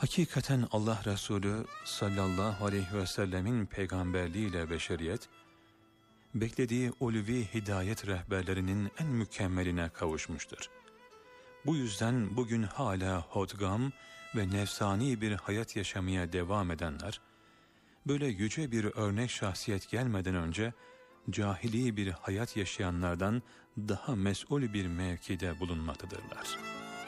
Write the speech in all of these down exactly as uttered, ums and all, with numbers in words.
Hakikaten Allah Resulü sallallahu aleyhi ve sellemin peygamberliğiyle beşeriyet, beklediği ulvi hidayet rehberlerinin en mükemmeline kavuşmuştur. Bu yüzden bugün hala hodgam ve nefsani bir hayat yaşamaya devam edenler, böyle yüce bir örnek şahsiyet gelmeden önce cahili bir hayat yaşayanlardan daha mesul bir mevkide bulunmaktadırlar.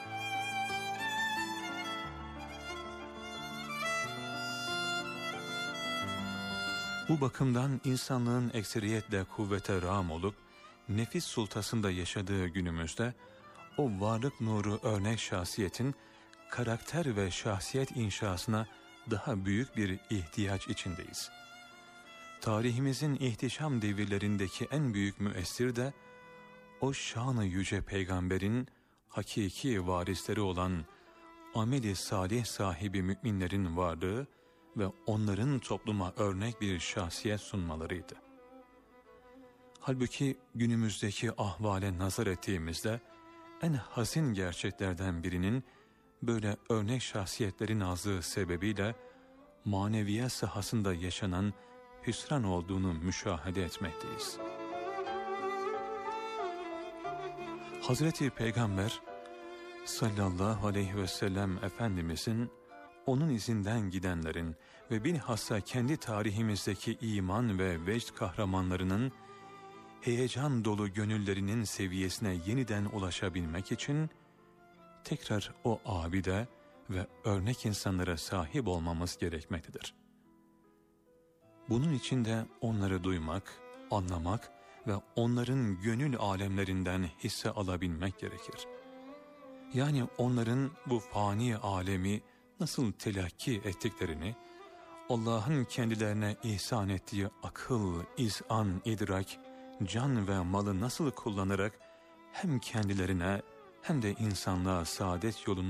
Bu bakımdan insanlığın ekseriyetle kuvvete rağm olup nefis sultasında yaşadığı günümüzde o varlık nuru örnek şahsiyetin karakter ve şahsiyet inşasına daha büyük bir ihtiyaç içindeyiz. Tarihimizin ihtişam devirlerindeki en büyük müessir de o şan-ı yüce peygamberin hakiki varisleri olan ameli salih sahibi müminlerin varlığı ve onların topluma örnek bir şahsiyet sunmalarıydı. Halbuki günümüzdeki ahvale nazar ettiğimizde en hazin gerçeklerden birinin böyle örnek şahsiyetlerin azlığı sebebiyle maneviyat sahasında yaşanan hüsran olduğunu müşahede etmekteyiz. Hazreti Peygamber sallallahu aleyhi ve sellem Efendimizin, onun izinden gidenlerin ve bilhassa kendi tarihimizdeki iman ve vecd kahramanlarının heyecan dolu gönüllerinin seviyesine yeniden ulaşabilmek için tekrar o abide ve örnek insanlara sahip olmamız gerekmektedir. Bunun için de onları duymak, anlamak ve onların gönül alemlerinden hisse alabilmek gerekir. Yani onların bu fani alemi nasıl telakki ettiklerini, Allah'ın kendilerine ihsan ettiği akıl, izan, idrak, can ve malı nasıl kullanarak hem kendilerine hem de insanlığa saadet yolunu